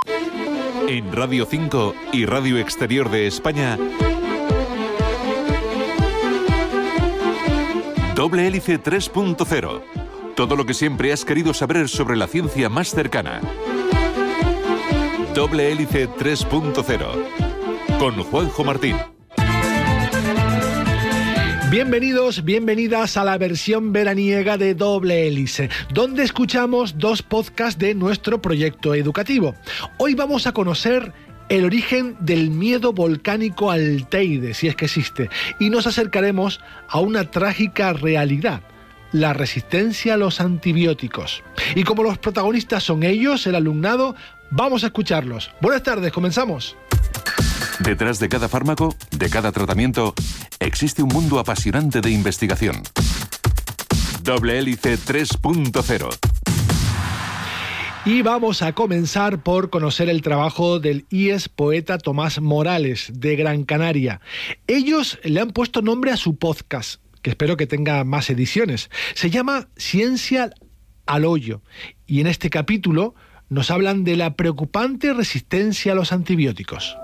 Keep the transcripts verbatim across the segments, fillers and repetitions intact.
En Radio cinco y Radio Exterior de España, Doble Hélice tres punto cero. Todo lo que siempre has querido saber sobre la ciencia más cercana. Doble Hélice tres punto cero. Con Juanjo Martín. Bienvenidos, bienvenidas a la versión veraniega de Doble Hélice, donde escuchamos dos podcasts de nuestro proyecto educativo. Hoy vamos a conocer el origen del miedo volcánico al Teide, si es que existe, y nos acercaremos a una trágica realidad: la resistencia a los antibióticos. Y como los protagonistas son ellos, el alumnado, vamos a escucharlos. Buenas tardes, comenzamos. Detrás de cada fármaco, de cada tratamiento, existe un mundo apasionante de investigación. Doble Hélice tres punto cero. Y vamos a comenzar por conocer el trabajo del I E S poeta Tomás Morales, de Gran Canaria. Ellos le han puesto nombre a su podcast, que espero que tenga más ediciones. Se llama Ciencia al Hoyo, y en este capítulo nos hablan de la preocupante resistencia a los antibióticos.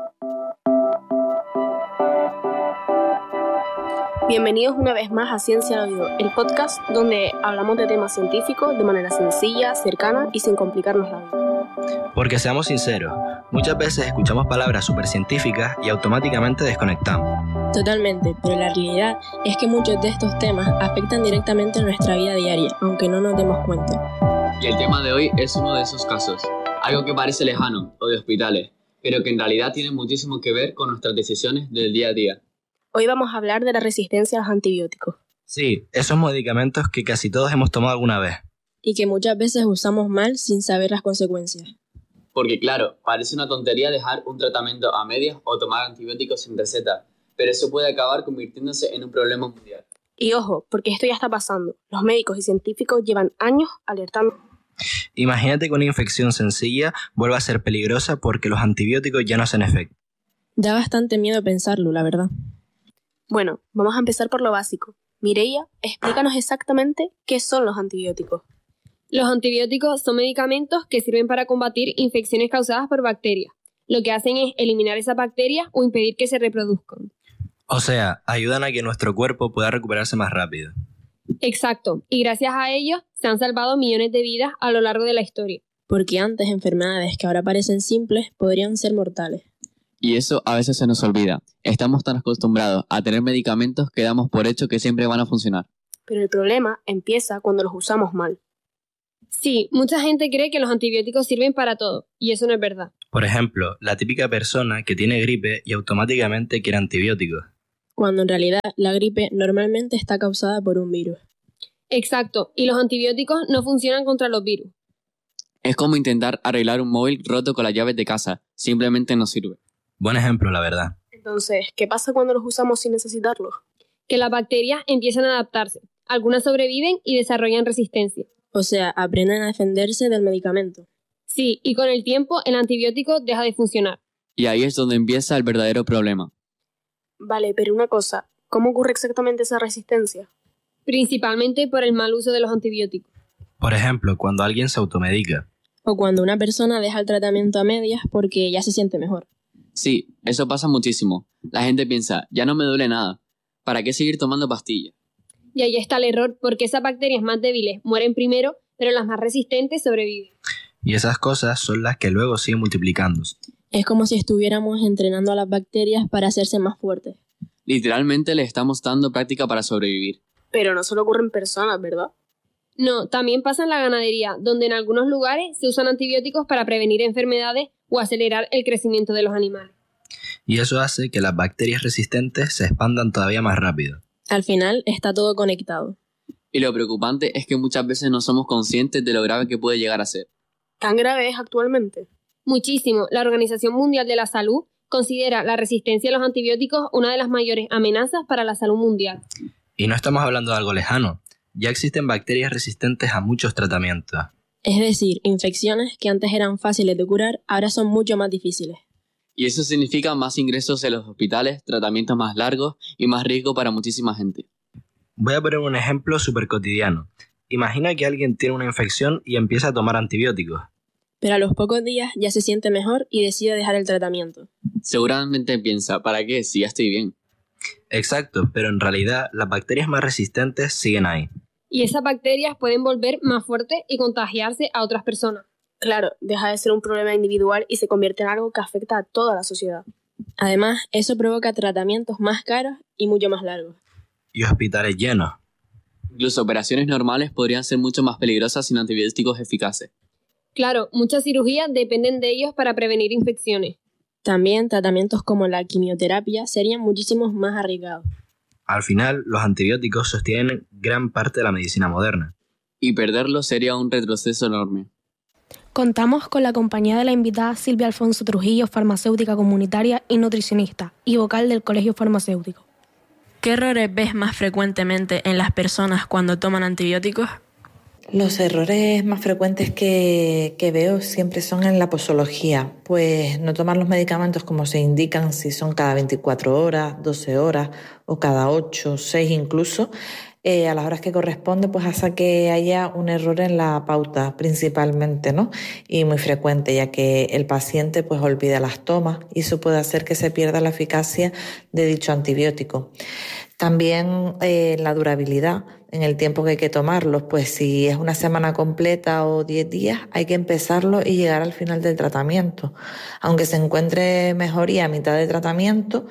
Bienvenidos una vez más a Ciencia al Oído, el podcast donde hablamos de temas científicos de manera sencilla, cercana y sin complicarnos la vida. Porque seamos sinceros, muchas veces escuchamos palabras súper científicas y automáticamente desconectamos. Totalmente, pero la realidad es que muchos de estos temas afectan directamente a nuestra vida diaria, aunque no nos demos cuenta. Y el tema de hoy es uno de esos casos, algo que parece lejano o de hospitales, pero que en realidad tiene muchísimo que ver con nuestras decisiones del día a día. Hoy vamos a hablar de la resistencia a los antibióticos. Sí, esos medicamentos que casi todos hemos tomado alguna vez. Y que muchas veces usamos mal sin saber las consecuencias. Porque claro, parece una tontería dejar un tratamiento a medias o tomar antibióticos sin receta, pero eso puede acabar convirtiéndose en un problema mundial. Y ojo, porque esto ya está pasando. Los médicos y científicos llevan años alertando. Imagínate que una infección sencilla vuelva a ser peligrosa porque los antibióticos ya no hacen efecto. Da bastante miedo pensarlo, la verdad. Bueno, vamos a empezar por lo básico. Mireia, explícanos exactamente qué son los antibióticos. Los antibióticos son medicamentos que sirven para combatir infecciones causadas por bacterias. Lo que hacen es eliminar esas bacterias o impedir que se reproduzcan. O sea, ayudan a que nuestro cuerpo pueda recuperarse más rápido. Exacto, y gracias a ellos se han salvado millones de vidas a lo largo de la historia. Porque antes enfermedades que ahora parecen simples podrían ser mortales. Y eso a veces se nos olvida. Estamos tan acostumbrados a tener medicamentos que damos por hecho que siempre van a funcionar. Pero el problema empieza cuando los usamos mal. Sí, mucha gente cree que los antibióticos sirven para todo, y eso no es verdad. Por ejemplo, la típica persona que tiene gripe y automáticamente quiere antibióticos. Cuando en realidad la gripe normalmente está causada por un virus. Exacto, y los antibióticos no funcionan contra los virus. Es como intentar arreglar un móvil roto con las llaves de casa. Simplemente no sirve. Buen ejemplo, la verdad. Entonces, ¿qué pasa cuando los usamos sin necesitarlos? Que las bacterias empiezan a adaptarse. Algunas sobreviven y desarrollan resistencia. O sea, aprenden a defenderse del medicamento. Sí, y con el tiempo el antibiótico deja de funcionar. Y ahí es donde empieza el verdadero problema. Vale, pero una cosa, ¿cómo ocurre exactamente esa resistencia? Principalmente por el mal uso de los antibióticos. Por ejemplo, cuando alguien se automedica. O cuando una persona deja el tratamiento a medias porque ya se siente mejor. Sí, eso pasa muchísimo. La gente piensa, ya no me duele nada. ¿Para qué seguir tomando pastillas? Y ahí está el error, porque esas bacterias más débiles mueren primero, pero las más resistentes sobreviven. Y esas cosas son las que luego siguen multiplicándose. Es como si estuviéramos entrenando a las bacterias para hacerse más fuertes. Literalmente le estamos dando práctica para sobrevivir. Pero no solo ocurre en personas, ¿verdad? No, también pasa en la ganadería, donde en algunos lugares se usan antibióticos para prevenir enfermedades o acelerar el crecimiento de los animales. Y eso hace que las bacterias resistentes se expandan todavía más rápido. Al final está todo conectado. Y lo preocupante es que muchas veces no somos conscientes de lo grave que puede llegar a ser. ¿Tan grave es actualmente? Muchísimo. La Organización Mundial de la Salud considera la resistencia a los antibióticos una de las mayores amenazas para la salud mundial. Y no estamos hablando de algo lejano. Ya existen bacterias resistentes a muchos tratamientos. Es decir, infecciones que antes eran fáciles de curar, ahora son mucho más difíciles. Y eso significa más ingresos en los hospitales, tratamientos más largos y más riesgo para muchísima gente. Voy a poner un ejemplo súper cotidiano. Imagina que alguien tiene una infección y empieza a tomar antibióticos. pero a los pocos días ya se siente mejor y decide dejar el tratamiento. Seguramente piensa, ¿para qué si ya estoy bien? Exacto, pero en realidad las bacterias más resistentes siguen ahí. Y esas bacterias pueden volver más fuertes y contagiarse a otras personas. Claro, deja de ser un problema individual y se convierte en algo que afecta a toda la sociedad. Además, eso provoca tratamientos más caros y mucho más largos. Y hospitales llenos. Incluso operaciones normales podrían ser mucho más peligrosas sin antibióticos eficaces. Claro, muchas cirugías dependen de ellos para prevenir infecciones. También tratamientos como la quimioterapia serían muchísimo más arriesgados. Al final, los antibióticos sostienen gran parte de la medicina moderna. Y perderlos sería un retroceso enorme. Contamos con la compañía de la invitada Silvia Alfonso Trujillo, farmacéutica comunitaria y nutricionista, y vocal del Colegio Farmacéutico. ¿Qué errores ves más frecuentemente en las personas cuando toman antibióticos? Los errores más frecuentes que, que veo siempre son en la posología, pues no tomar los medicamentos como se indican, si son cada veinticuatro horas, doce horas o cada ocho, seis incluso, eh, a las horas que corresponde, pues hace que haya un error en la pauta principalmente, ¿no? Y muy frecuente, ya que el paciente pues olvida las tomas y eso puede hacer que se pierda la eficacia de dicho antibiótico. También eh, la durabilidad, en el tiempo que hay que tomarlos, pues si es una semana completa o diez días, hay que empezarlo y llegar al final del tratamiento. Aunque se encuentre mejoría a mitad de tratamiento,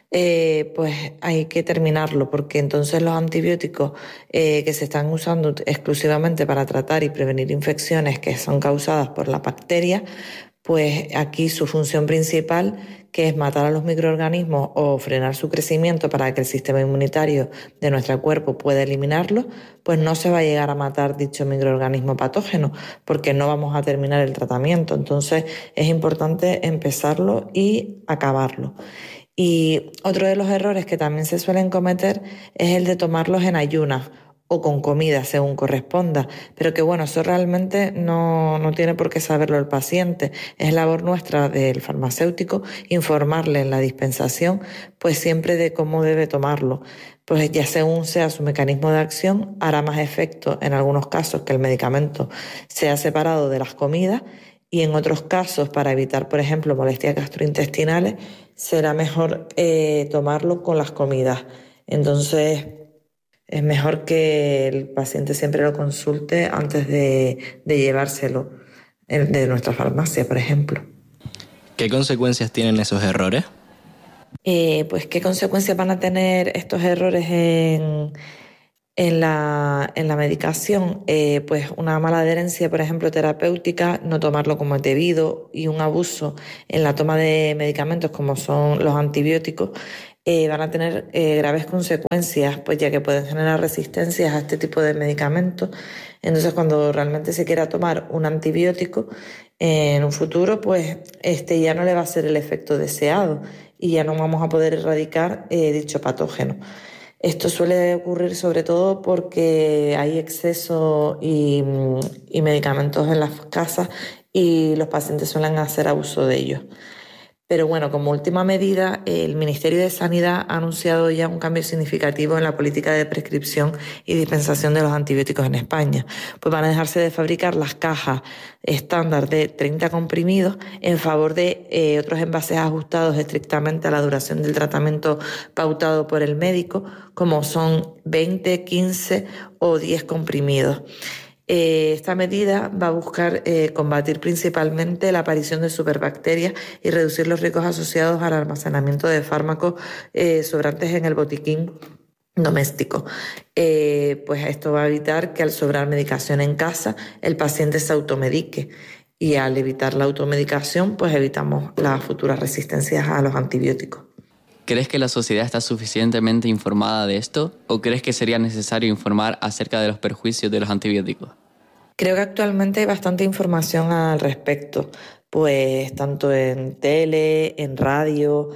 eh, pues hay que terminarlo, porque entonces los antibióticos eh, que se están usando exclusivamente para tratar y prevenir infecciones que son causadas por la bacteria, pues aquí su función principal, que es matar a los microorganismos o frenar su crecimiento para que el sistema inmunitario de nuestro cuerpo pueda eliminarlos, pues no se va a llegar a matar dicho microorganismo patógeno porque no vamos a terminar el tratamiento. Entonces es importante empezarlo y acabarlo. Y otro de los errores que también se suelen cometer es el de tomarlos en ayunas o con comida, según corresponda, pero que bueno, eso realmente no, no tiene por qué saberlo el paciente. Es labor nuestra del farmacéutico informarle en la dispensación, pues siempre de cómo debe tomarlo. Pues ya según sea su mecanismo de acción, hará más efecto en algunos casos que el medicamento sea separado de las comidas, y en otros casos, para evitar, por ejemplo, molestias gastrointestinales, será mejor eh, tomarlo con las comidas. Entonces, es mejor que el paciente siempre lo consulte antes de, de llevárselo de nuestra farmacia, por ejemplo. ¿Qué consecuencias tienen esos errores? Eh, pues, ¿qué consecuencias van a tener estos errores en, en, la, en la medicación? Eh, pues una mala adherencia, por ejemplo, terapéutica, no tomarlo como es debido, y un abuso en la toma de medicamentos como son los antibióticos, Eh, van a tener eh, graves consecuencias, pues ya que pueden generar resistencias a este tipo de medicamentos. Entonces, cuando realmente se quiera tomar un antibiótico eh, en un futuro, pues este ya no le va a hacer el efecto deseado y ya no vamos a poder erradicar eh, dicho patógeno. Esto suele ocurrir sobre todo porque hay exceso y, y medicamentos en las casas y los pacientes suelen hacer abuso de ellos. Pero bueno, como última medida, el Ministerio de Sanidad ha anunciado ya un cambio significativo en la política de prescripción y dispensación de los antibióticos en España. Pues van a dejarse de fabricar las cajas estándar de treinta comprimidos en favor de eh, otros envases ajustados estrictamente a la duración del tratamiento pautado por el médico, como son veinte, quince o diez comprimidos. Eh, esta medida va a buscar eh, combatir principalmente la aparición de superbacterias y reducir los riesgos asociados al almacenamiento de fármacos eh, sobrantes en el botiquín doméstico. Eh, pues esto va a evitar que al sobrar medicación en casa el paciente se automedique, y al evitar la automedicación pues evitamos las futuras resistencias a los antibióticos. ¿Crees que la sociedad está suficientemente informada de esto o crees que sería necesario informar acerca de los perjuicios de los antibióticos? Creo que actualmente hay bastante información al respecto, pues tanto en tele, en radio,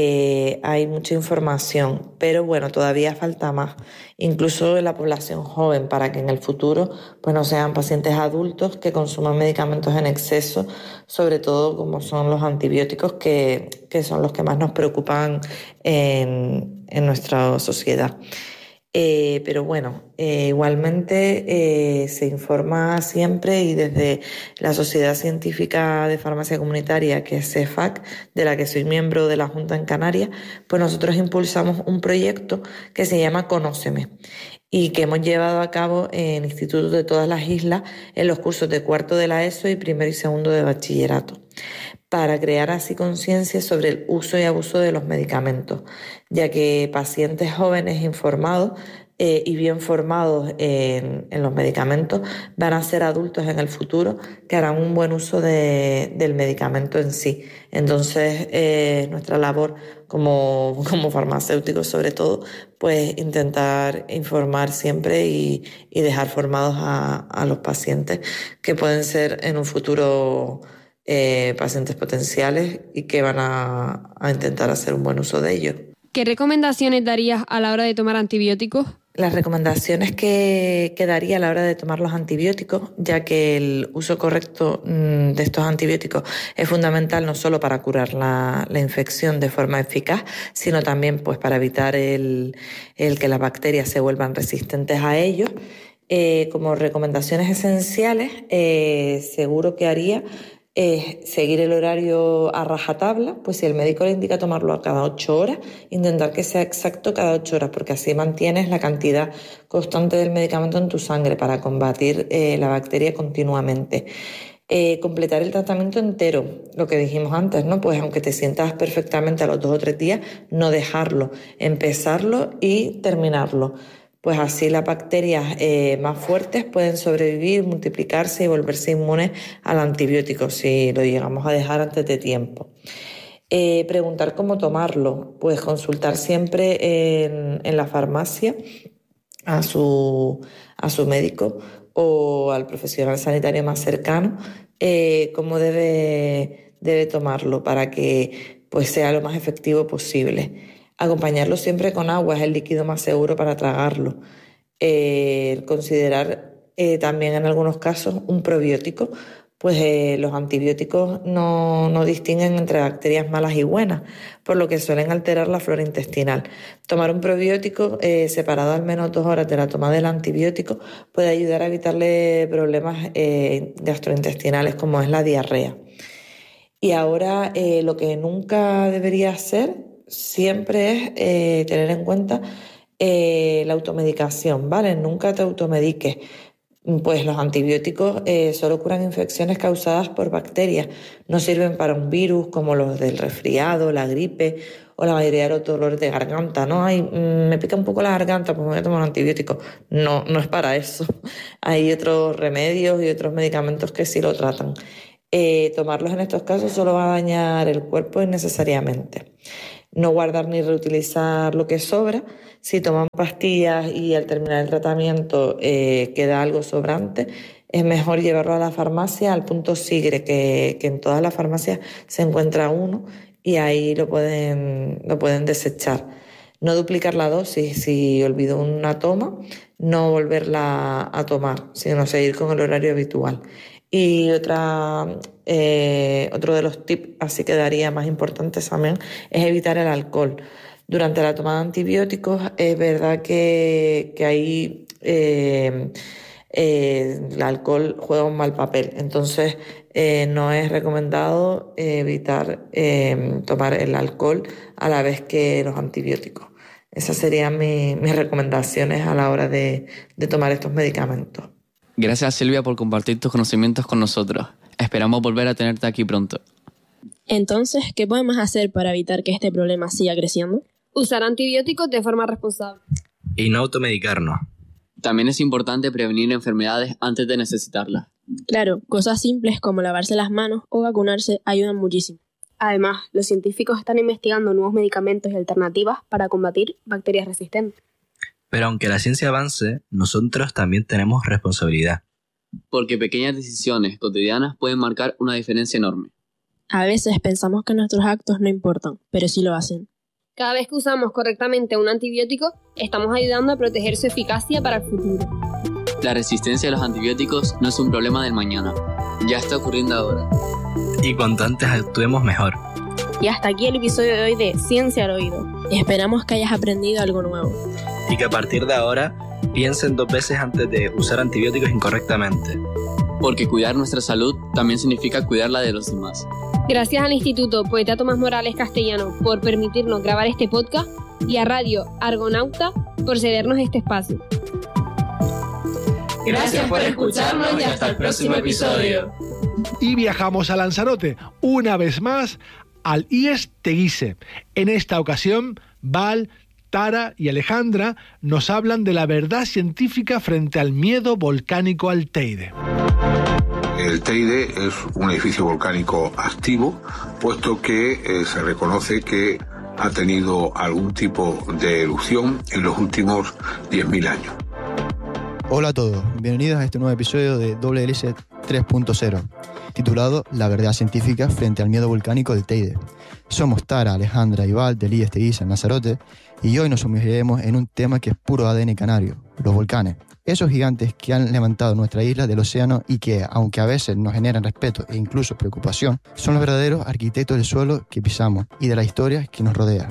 eh, hay mucha información, pero bueno, todavía falta más, incluso en la población joven, para que en el futuro pues no sean pacientes adultos que consuman medicamentos en exceso, sobre todo como son los antibióticos, que, que son los que más nos preocupan en, en nuestra sociedad. Eh, pero bueno, Eh, igualmente eh, se informa siempre, y desde la Sociedad Científica de Farmacia Comunitaria, que es C E F A C, de la que soy miembro de la Junta en Canarias, pues nosotros impulsamos un proyecto que se llama Conóceme y que hemos llevado a cabo en institutos de todas las islas en los cursos de cuarto de la ESO y primero y segundo de bachillerato, para crear así conciencia sobre el uso y abuso de los medicamentos, ya que pacientes jóvenes informados Eh, y bien formados en, en los medicamentos van a ser adultos en el futuro que harán un buen uso de, del medicamento en sí. Entonces, eh, nuestra labor como, como farmacéuticos, sobre todo, pues intentar informar siempre y, y dejar formados a, a los pacientes que pueden ser en un futuro eh, pacientes potenciales y que van a, a intentar hacer un buen uso de ellos. ¿Qué recomendaciones darías a la hora de tomar antibióticos? Las recomendaciones que, que daría a la hora de tomar los antibióticos, ya que el uso correcto mmm, de estos antibióticos es fundamental no solo para curar la, la infección de forma eficaz, sino también pues para evitar el, el que las bacterias se vuelvan resistentes a ellos. Eh, como recomendaciones esenciales, eh, seguro que haría es seguir el horario a rajatabla, pues si el médico le indica tomarlo a cada ocho horas, intentar que sea exacto cada ocho horas, porque así mantienes la cantidad constante del medicamento en tu sangre para combatir eh, la bacteria continuamente. Eh, completar el tratamiento entero, lo que dijimos antes, ¿no? Pues aunque te sientas perfectamente a los dos o tres días, no dejarlo, empezarlo y terminarlo. Pues así las bacterias eh, más fuertes pueden sobrevivir, multiplicarse y volverse inmunes al antibiótico si lo llegamos a dejar antes de tiempo. Eh, preguntar cómo tomarlo, pues consultar siempre en, en la farmacia a su, a su médico o al profesional sanitario más cercano eh, cómo debe, debe tomarlo para que pues, sea lo más efectivo posible. Acompañarlo siempre con agua, es el líquido más seguro para tragarlo. Eh, considerar eh, también en algunos casos un probiótico, pues eh, los antibióticos no, no distinguen entre bacterias malas y buenas, por lo que suelen alterar la flora intestinal. Tomar un probiótico eh, separado al menos dos horas de la toma del antibiótico puede ayudar a evitarle problemas eh, gastrointestinales como es la diarrea. Y ahora eh, lo que nunca debería hacer siempre es eh, tener en cuenta eh, la automedicación, ¿vale? Nunca te automediques. Pues los antibióticos eh, solo curan infecciones causadas por bacterias, no sirven para un virus como los del resfriado, la gripe o la mayoría de los dolores de garganta, ¿no? Ay, me pica un poco la garganta, pues me voy a tomar un antibiótico. No, no es para eso. Hay otros remedios y otros medicamentos que sí lo tratan. Eh, tomarlos en estos casos solo va a dañar el cuerpo innecesariamente. No guardar ni reutilizar lo que sobra. Si toman pastillas y al terminar el tratamiento eh, queda algo sobrante, es mejor llevarlo a la farmacia, al punto Sigre, que, que en todas las farmacias se encuentra uno y ahí lo pueden, lo pueden desechar. No duplicar la dosis, si olvidó una toma, no volverla a tomar, sino seguir con el horario habitual. Y otra, eh, otro de los tips, así que daría más importantes también, es evitar el alcohol. Durante la toma de antibióticos es verdad que, que ahí eh, eh, el alcohol juega un mal papel. Entonces eh, no es recomendado eh, evitar eh, tomar el alcohol a la vez que los antibióticos. Esas serían mi, mis recomendaciones a la hora de, de tomar estos medicamentos. Gracias, Silvia, por compartir tus conocimientos con nosotros. Esperamos volver a tenerte aquí pronto. Entonces, ¿qué podemos hacer para evitar que este problema siga creciendo? Usar antibióticos de forma responsable. Y no automedicarnos. También es importante prevenir enfermedades antes de necesitarlas. Claro, cosas simples como lavarse las manos o vacunarse ayudan muchísimo. Además, los científicos están investigando nuevos medicamentos y alternativas para combatir bacterias resistentes. Pero aunque la ciencia avance, nosotros también tenemos responsabilidad. Porque pequeñas decisiones cotidianas pueden marcar una diferencia enorme. A veces pensamos que nuestros actos no importan, pero sí lo hacen. Cada vez que usamos correctamente un antibiótico, estamos ayudando a proteger su eficacia para el futuro. La resistencia a los antibióticos no es un problema del mañana. Ya está ocurriendo ahora. Y cuanto antes actuemos, mejor. Y hasta aquí el episodio de hoy de Ciencia al Oído. Esperamos que hayas aprendido algo nuevo. Y que a partir de ahora Piensen dos veces antes de usar antibióticos incorrectamente. Porque cuidar nuestra salud también significa cuidar la de los demás. Gracias al Instituto Poeta Tomás Morales Castellano por permitirnos grabar este podcast y a Radio Argonauta por cedernos este espacio. Gracias por escucharnos y hasta el próximo episodio. Y viajamos a Lanzarote, una vez más, al I E S Teguise. En esta ocasión, Val, Tara y Alejandra nos hablan de la verdad científica frente al miedo volcánico al Teide. El Teide es un edificio volcánico activo, puesto que eh, se reconoce que ha tenido algún tipo de erupción en los últimos diez mil años. Hola a todos, bienvenidos a este nuevo episodio de Doble Hélice tres punto cero, titulado La verdad científica frente al miedo volcánico del Teide. Somos Tara, Alejandra y Val del I E S Teguise en Lanzarote y hoy nos sumergiremos en un tema que es puro A D N canario, los volcanes. Esos gigantes que han levantado nuestra isla del océano y que, aunque a veces nos generan respeto e incluso preocupación, son los verdaderos arquitectos del suelo que pisamos y de la historia que nos rodea.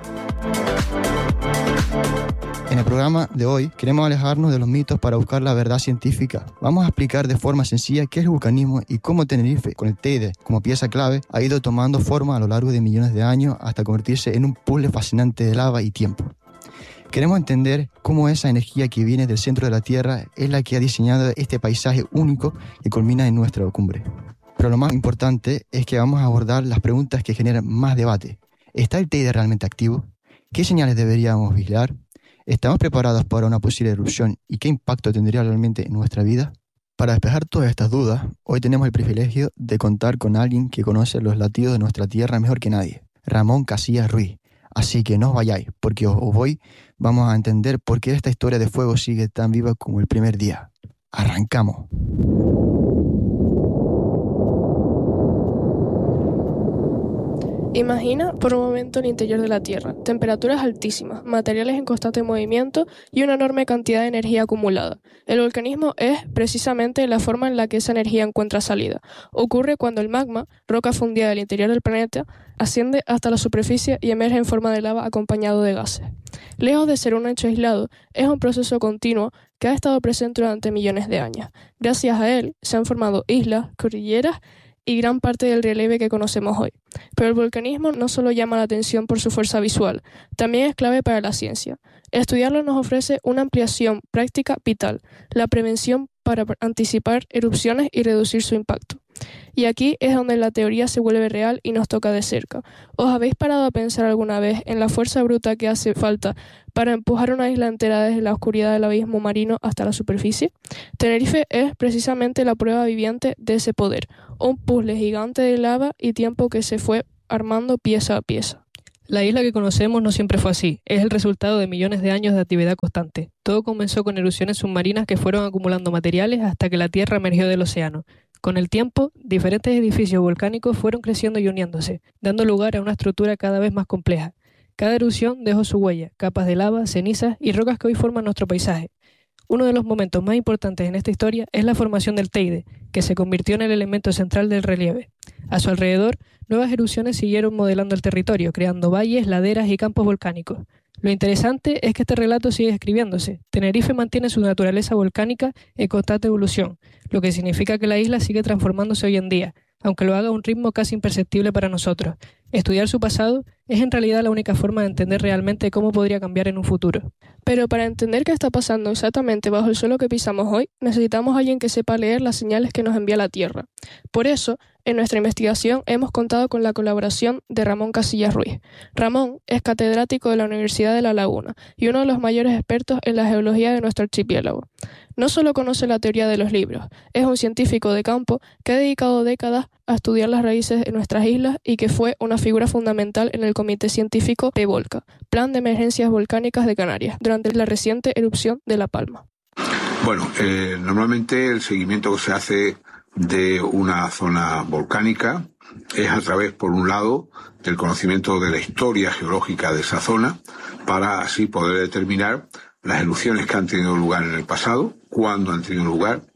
En el programa de hoy queremos alejarnos de los mitos para buscar la verdad científica. Vamos a explicar de forma sencilla qué es el vulcanismo y cómo Tenerife, con el Teide como pieza clave, ha ido tomando forma a lo largo de millones de años hasta convertirse en un puzzle fascinante de lava y tiempo. Queremos entender cómo esa energía que viene del centro de la Tierra es la que ha diseñado este paisaje único que culmina en nuestra cumbre. Pero lo más importante es que vamos a abordar las preguntas que generan más debate. ¿Está el Teide realmente activo? ¿Qué señales deberíamos vigilar? ¿Estamos preparados para una posible erupción y qué impacto tendría realmente en nuestra vida? Para despejar todas estas dudas, hoy tenemos el privilegio de contar con alguien que conoce los latidos de nuestra tierra mejor que nadie, Ramón Casillas Ruiz. Así que no os vayáis, porque os voy, vamos a entender por qué esta historia de fuego sigue tan viva como el primer día. ¡Arrancamos! Imagina por un momento el interior de la Tierra, temperaturas altísimas, materiales en constante movimiento y una enorme cantidad de energía acumulada. El volcanismo es precisamente la forma en la que esa energía encuentra salida. Ocurre cuando el magma, roca fundida del interior del planeta, asciende hasta la superficie y emerge en forma de lava acompañado de gases. Lejos de ser un hecho aislado, es un proceso continuo que ha estado presente durante millones de años. Gracias a él se han formado islas, cordilleras y gran parte del relieve que conocemos hoy. Pero el volcanismo no solo llama la atención por su fuerza visual, también es clave para la ciencia. Estudiarlo nos ofrece una ampliación práctica vital, la prevención para anticipar erupciones y reducir su impacto. Y aquí es donde la teoría se vuelve real y nos toca de cerca. ¿Os habéis parado a pensar alguna vez en la fuerza bruta que hace falta para empujar una isla entera desde la oscuridad del abismo marino hasta la superficie? Tenerife es precisamente la prueba viviente de ese poder, un puzzle gigante de lava y tiempo que se fue armando pieza a pieza. La isla que conocemos no siempre fue así, es el resultado de millones de años de actividad constante. Todo comenzó con erupciones submarinas que fueron acumulando materiales hasta que la Tierra emergió del océano. Con el tiempo, diferentes edificios volcánicos fueron creciendo y uniéndose, dando lugar a una estructura cada vez más compleja. Cada erupción dejó su huella, capas de lava, cenizas y rocas que hoy forman nuestro paisaje. Uno de los momentos más importantes en esta historia es la formación del Teide, que se convirtió en el elemento central del relieve. A su alrededor, nuevas erupciones siguieron modelando el territorio, creando valles, laderas y campos volcánicos. Lo interesante es que este relato sigue escribiéndose. Tenerife mantiene su naturaleza volcánica en constante evolución, lo que significa que la isla sigue transformándose hoy en día, aunque lo haga a un ritmo casi imperceptible para nosotros. Estudiar su pasado es en realidad la única forma de entender realmente cómo podría cambiar en un futuro. Pero para entender qué está pasando exactamente bajo el suelo que pisamos hoy, necesitamos a alguien que sepa leer las señales que nos envía la Tierra. Por eso, en nuestra investigación hemos contado con la colaboración de Ramón Casillas Ruiz. Ramón es catedrático de la Universidad de La Laguna y uno de los mayores expertos en la geología de nuestro archipiélago. No solo conoce la teoría de los libros, es un científico de campo que ha dedicado décadas a estudiar las raíces de nuestras islas y que fue una figura fundamental en el Comité Científico PEVOLCA, Plan de Emergencias Volcánicas de Canarias, durante la reciente erupción de La Palma. Bueno, eh, normalmente el seguimiento que se hace de una zona volcánica es a través, por un lado, del conocimiento de la historia geológica de esa zona, para así poder determinar las erupciones que han tenido lugar en el pasado, cuándo han tenido lugar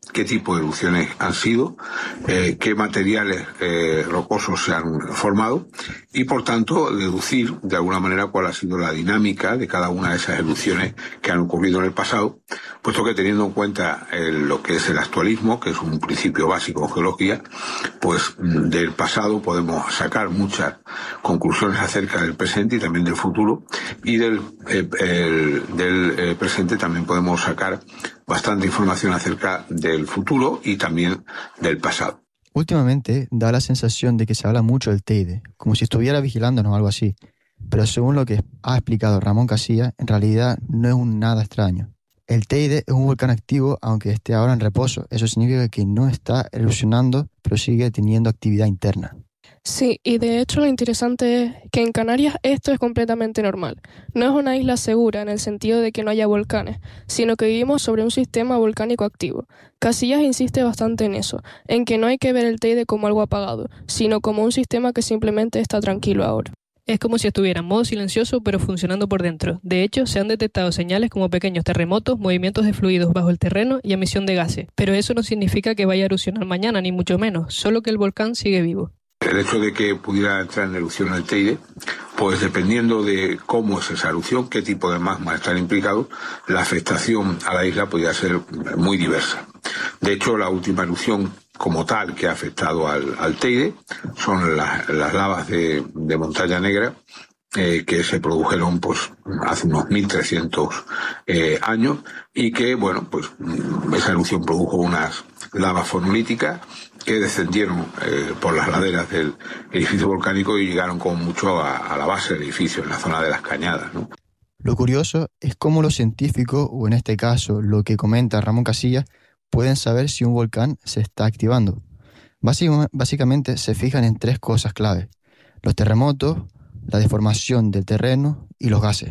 qué tipo de erupciones han sido, eh, qué materiales eh, rocosos se han formado y, por tanto, deducir de alguna manera cuál ha sido la dinámica de cada una de esas erupciones que han ocurrido en el pasado, puesto que teniendo en cuenta eh, lo que es el actualismo, que es un principio básico en geología, pues del pasado podemos sacar muchas conclusiones acerca del presente y también del futuro, y del, eh, el, del eh, presente también podemos sacar bastante información acerca del futuro y también del pasado. Últimamente da la sensación de que se habla mucho del Teide, como si estuviera vigilándonos o algo así. Pero según lo que ha explicado Ramón Casillas, en realidad no es un nada extraño. El Teide es un volcán activo aunque esté ahora en reposo. Eso significa que no está erupcionando, pero sigue teniendo actividad interna. Sí, y de hecho lo interesante es que en Canarias esto es completamente normal. No es una isla segura en el sentido de que no haya volcanes, sino que vivimos sobre un sistema volcánico activo. Casillas insiste bastante en eso, en que no hay que ver el Teide como algo apagado, sino como un sistema que simplemente está tranquilo ahora. Es como si estuviera en modo silencioso pero funcionando por dentro. De hecho, se han detectado señales como pequeños terremotos, movimientos de fluidos bajo el terreno y emisión de gases. Pero eso no significa que vaya a erupcionar mañana, ni mucho menos, solo que el volcán sigue vivo. El hecho de que pudiera entrar en erupción el Teide, pues dependiendo de cómo es esa erupción, qué tipo de magma están implicados, la afectación a la isla podría ser muy diversa. De hecho, la última erupción como tal que ha afectado al, al Teide son las, las lavas de, de Montaña Negra, eh, que se produjeron pues hace unos mil trescientos eh, años y que, bueno, pues esa erupción produjo unas lavas fonolíticas que descendieron eh, por las laderas del edificio volcánico y llegaron con mucho a, a la base del edificio, en la zona de las Cañadas, ¿no? Lo curioso es cómo los científicos, o en este caso lo que comenta Ramón Casillas, pueden saber si un volcán se está activando. Básico, básicamente se fijan en tres cosas clave: los terremotos, la deformación del terreno y los gases.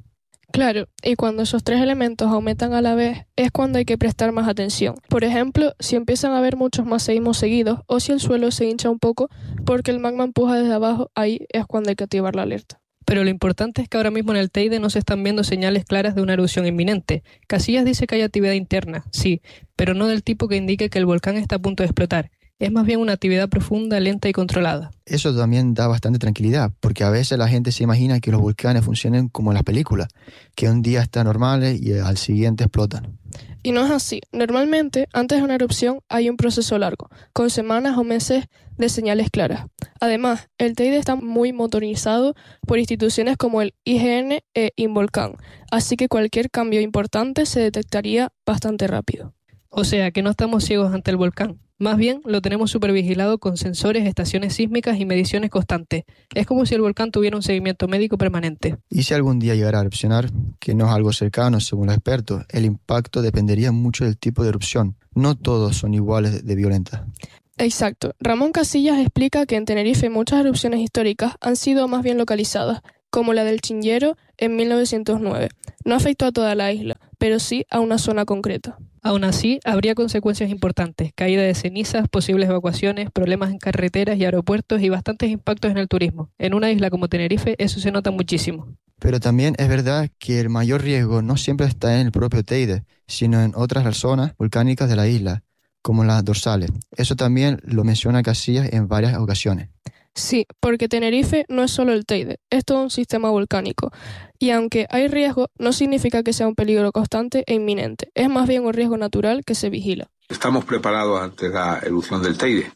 Claro, y cuando esos tres elementos aumentan a la vez es cuando hay que prestar más atención. Por ejemplo, si empiezan a haber muchos más seísmos seguidos o si el suelo se hincha un poco porque el magma empuja desde abajo, ahí es cuando hay que activar la alerta. Pero lo importante es que ahora mismo en el Teide no se están viendo señales claras de una erupción inminente. Casillas dice que hay actividad interna, sí, pero no del tipo que indique que el volcán está a punto de explotar. Es más bien una actividad profunda, lenta y controlada. Eso también da bastante tranquilidad, porque a veces la gente se imagina que los volcanes funcionan como en las películas, que un día están normales y al siguiente explotan. Y no es así. Normalmente, antes de una erupción hay un proceso largo, con semanas o meses de señales claras. Además, el Teide está muy motorizado por instituciones como el I G N e Involcán, así que cualquier cambio importante se detectaría bastante rápido. O sea, que no estamos ciegos ante el volcán. Más bien, lo tenemos supervigilado con sensores, estaciones sísmicas y mediciones constantes. Es como si el volcán tuviera un seguimiento médico permanente. Y si algún día llegara a erupcionar, que no es algo cercano según los expertos, el impacto dependería mucho del tipo de erupción. No todos son iguales de violentas. Exacto. Ramón Casillas explica que en Tenerife muchas erupciones históricas han sido más bien localizadas, como la del Chinchero en mil novecientos nueve. No afectó a toda la isla, pero sí a una zona concreta. Aún así, habría consecuencias importantes: caída de cenizas, posibles evacuaciones, problemas en carreteras y aeropuertos y bastantes impactos en el turismo. En una isla como Tenerife eso se nota muchísimo. Pero también es verdad que el mayor riesgo no siempre está en el propio Teide, sino en otras zonas volcánicas de la isla, como las dorsales. Eso también lo menciona Casillas en varias ocasiones. Sí, porque Tenerife no es solo el Teide, es todo un sistema volcánico. Y aunque hay riesgo, no significa que sea un peligro constante e inminente. Es más bien un riesgo natural que se vigila. ¿Estamos preparados ante la erupción del Teide?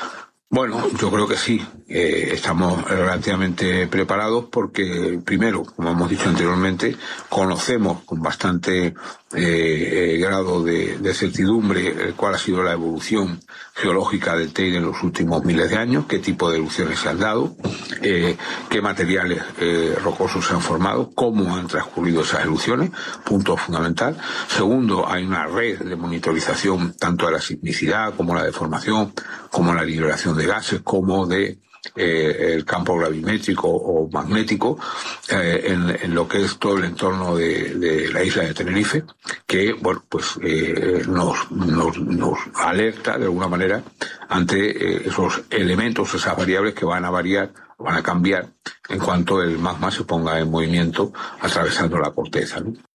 Bueno, yo creo que sí. Eh, estamos relativamente preparados porque, primero, como hemos dicho anteriormente, conocemos con bastante eh, grado de, de certidumbre cuál ha sido la evolución geológica del Teide en los últimos miles de años, qué tipo de erupciones se han dado, eh, qué materiales eh, rocosos se han formado, cómo han transcurrido esas erupciones, punto fundamental. Segundo, hay una red de monitorización tanto de la sismicidad como la deformación, como la liberación de gases, como de eh, el campo gravimétrico o magnético eh, en, en lo que es todo el entorno de, de la isla de Tenerife, que bueno pues eh, nos, nos, nos alerta de alguna manera ante eh, esos elementos, esas variables que van a variar, van a cambiar en cuanto el magma se ponga en movimiento atravesando la corteza, ¿no?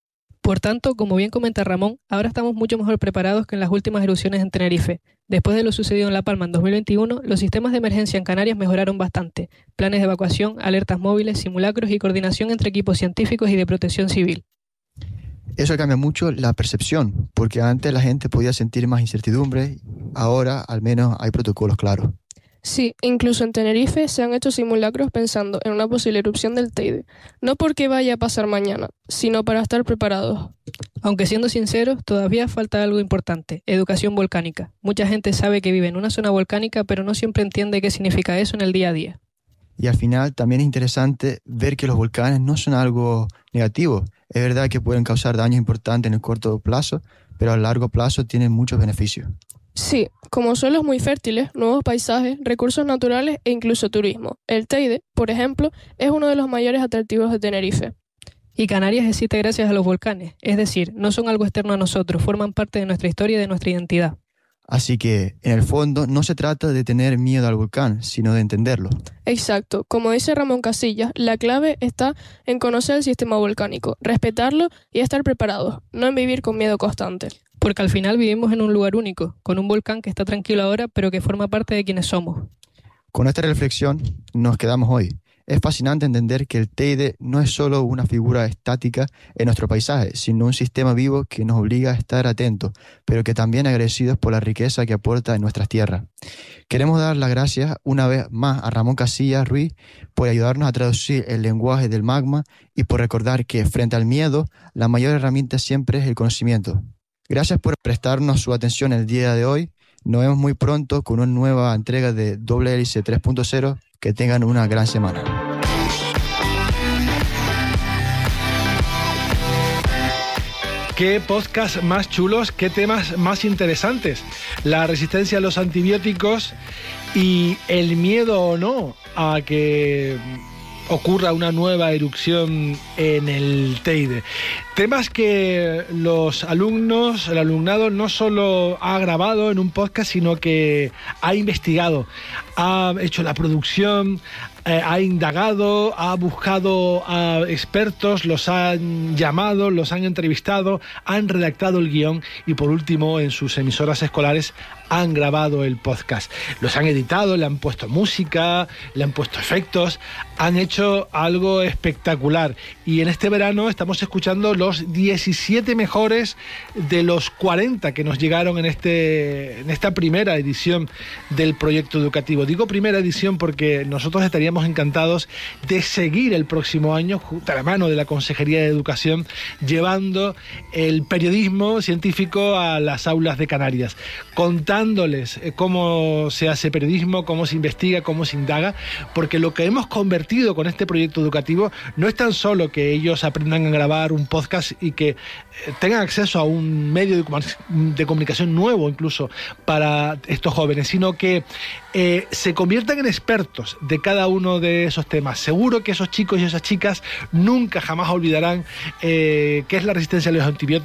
Por tanto, como bien comenta Ramón, ahora estamos mucho mejor preparados que en las últimas erupciones en Tenerife. Después de lo sucedido en La Palma en dos mil veintiuno, los sistemas de emergencia en Canarias mejoraron bastante. Planes de evacuación, alertas móviles, simulacros y coordinación entre equipos científicos y de protección civil. Eso cambia mucho la percepción, porque antes la gente podía sentir más incertidumbre, ahora al menos hay protocolos claros. Sí, incluso en Tenerife se han hecho simulacros pensando en una posible erupción del Teide. No porque vaya a pasar mañana, sino para estar preparados. Aunque siendo sinceros, todavía falta algo importante, educación volcánica. Mucha gente sabe que vive en una zona volcánica, pero no siempre entiende qué significa eso en el día a día. Y al final también es interesante ver que los volcanes no son algo negativo. Es verdad que pueden causar daños importantes en el corto plazo, pero a largo plazo tienen muchos beneficios. Sí, como suelos muy fértiles, nuevos paisajes, recursos naturales e incluso turismo. El Teide, por ejemplo, es uno de los mayores atractivos de Tenerife. Y Canarias existe gracias a los volcanes, es decir, no son algo externo a nosotros, forman parte de nuestra historia y de nuestra identidad. Así que, en el fondo, no se trata de tener miedo al volcán, sino de entenderlo. Exacto. Como dice Ramón Casillas, la clave está en conocer el sistema volcánico, respetarlo y estar preparados, no en vivir con miedo constante. Porque al final vivimos en un lugar único, con un volcán que está tranquilo ahora, pero que forma parte de quienes somos. Con esta reflexión nos quedamos hoy. Es fascinante entender que el Teide no es solo una figura estática en nuestro paisaje, sino un sistema vivo que nos obliga a estar atentos, pero que también agradecidos por la riqueza que aporta en nuestras tierras. Queremos dar las gracias una vez más a Ramón Casillas Ruiz por ayudarnos a traducir el lenguaje del magma y por recordar que frente al miedo, la mayor herramienta siempre es el conocimiento. Gracias por prestarnos su atención el día de hoy. Nos vemos muy pronto con una nueva entrega de Doble Hélice tres punto cero. Que tengan una gran semana. Qué podcast más chulos, qué temas más interesantes. La resistencia a los antibióticos y el miedo o no a que ocurra una nueva erupción en el Teide. Temas que los alumnos, el alumnado no solo ha grabado en un podcast, sino que ha investigado, ha hecho la producción, eh, ha indagado, ha buscado a expertos, los han llamado, los han entrevistado, han redactado el guión y por último en sus emisoras escolares han grabado el podcast. Los han editado, le han puesto música, le han puesto efectos, han hecho algo espectacular. Y en este verano estamos escuchando los diecisiete mejores de los cuarenta que nos llegaron en, este, en esta primera edición del proyecto educativo. Digo primera edición porque nosotros estaríamos encantados de seguir el próximo año, junto a la mano de la Consejería de Educación, llevando el periodismo científico a las aulas de Canarias, contándoles cómo se hace periodismo, cómo se investiga, cómo se indaga, porque lo que hemos convertido con este proyecto educativo no es tan solo que ellos aprendan a grabar un podcast y que tengan acceso a un medio de comunicación nuevo incluso para estos jóvenes, sino que eh, se conviertan en expertos de cada uno de esos temas. Seguro que esos chicos y esas chicas nunca jamás olvidarán eh, qué es la resistencia a los antibióticos,